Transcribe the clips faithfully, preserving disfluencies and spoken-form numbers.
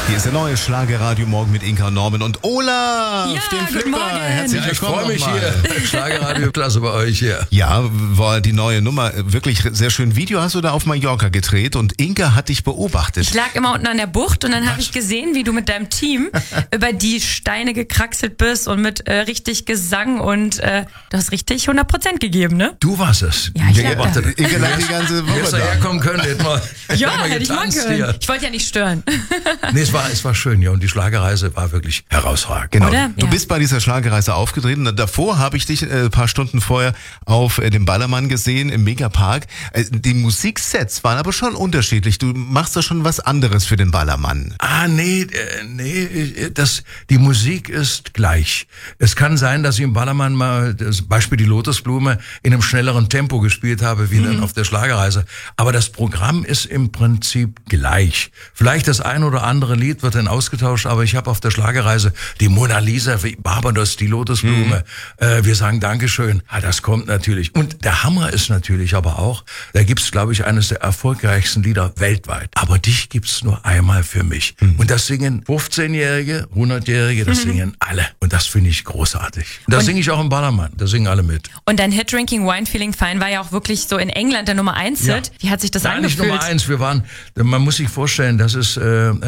Hier ist der neue Schlagerradio Morgen mit Inka Norman und Olaf, Ja, den guten Flipper. Morgen. Herzlich Ja, ich willkommen freue mich nochmal. hier. Schlagerradio, klasse bei euch hier. Ja, war die neue Nummer. Wirklich sehr schön. Video hast du da auf Mallorca gedreht und Inka hat dich beobachtet. Ich lag immer unten an der Bucht und dann habe ich gesehen, wie du mit deinem Team über die Steine gekraxelt bist und mit äh, richtig Gesang und äh, du hast richtig hundert Prozent gegeben, ne? Du warst es. Ja, ich Der lag da. Inka lag die ganze Woche Hättest du da. herkommen können, hätten wir, Ja, hätten wir hätte ich machen getanzt können. hier. Ich wollte ja nicht stören. Nee, es war, es war schön, ja. Und die Schlagerreise war wirklich herausragend. Genau. Oder? Du Ja. bist bei dieser Schlagerreise aufgetreten. Und davor habe ich dich äh, ein paar Stunden vorher auf äh, dem Ballermann gesehen im Megapark. Äh, die Musiksets waren aber schon unterschiedlich. Du machst da schon was anderes für den Ballermann. Ah, nee, äh, nee, äh, das, die Musik ist gleich. Es kann sein, dass ich im Ballermann mal, das Beispiel die Lotusblume, in einem schnelleren Tempo gespielt habe, wie dann auf der Schlagerreise. Aber das Programm ist im Prinzip gleich. Vielleicht das ein oder andere Lied wird dann ausgetauscht, aber ich habe auf der Schlagerreise die Mona Lisa, wie Barbados, die Lotusblume. Mhm. Äh, wir sagen Dankeschön. Ah, das kommt natürlich. Und der Hammer ist natürlich aber auch, da gibt's, glaube ich, eines der erfolgreichsten Lieder weltweit. Aber dich gibt's nur einmal für mich. Mhm. Und das singen fünfzehnjährige, hundertjährige, das mhm. singen alle. Und das finde ich großartig. Das singe ich auch im Ballermann. Da singen alle mit. Und dein Hit Drinking Wine Feeling Fine war ja auch wirklich so in England der Nummer eins Hit. Wie hat sich das Nein, angefühlt? nicht Nummer eins. Wir waren, man muss sich vorstellen, das ist äh,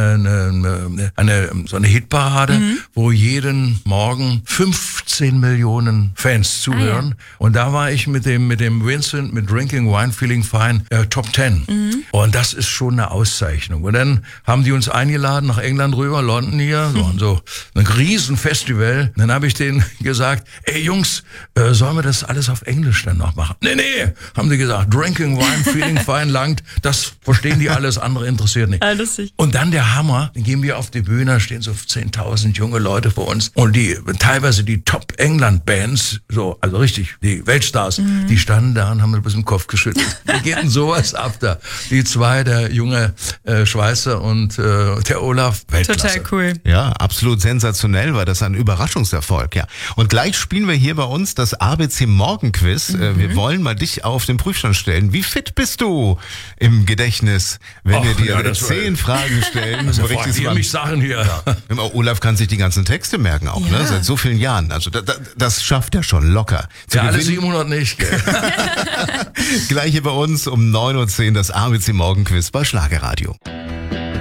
eine, eine, so eine Hitparade, mhm. wo jeden Morgen fünfzehn Millionen Fans zuhören. Ah, ja. Und da war ich mit dem mit dem Vincent, mit Drinking Wine Feeling Fine, äh, Top Ten. Mhm. Und das ist schon eine Auszeichnung. Und dann haben die uns eingeladen nach England rüber, London hier, so, und so ein riesen Festival. Und dann habe ich denen gesagt, ey Jungs, äh, sollen wir das alles auf Englisch dann noch machen? Nee, nee, haben die gesagt, Drinking Wine Feeling Fine langt, das verstehen die alles, andere interessiert nicht. Ah, lustig. Und dann der Hammer, dann gehen wir auf die Bühne, da stehen so zehntausend junge Leute vor uns und die, teilweise die Top-England-Bands, so, also richtig, die Weltstars, mhm. die standen da und haben ein bisschen den Kopf geschüttelt. Wir gehen sowas ab da. Die zwei, der junge äh, Schweizer und äh, der Olaf, Weltklasse. Total cool. Ja, absolut sensationell war das ein Überraschungserfolg, ja. Und gleich spielen wir hier bei uns das A B C Morgenquiz. Mhm. Wir wollen mal dich auf den Prüfstand stellen. Wie fit bist du im Gedächtnis, wenn Ach, wir dir ja, zehn Fragen stellen? Also fragt ihr mich Sachen hier. Ja. Olaf kann sich die ganzen Texte merken auch, ja. ne? Seit so vielen Jahren. Also da, da, das schafft er schon locker. Zu Ja, alle gewinnen. siebenhundert nicht, gell? Gleich hier bei uns um neun Uhr zehn das A B C Morgenquiz bei Schlagerradio.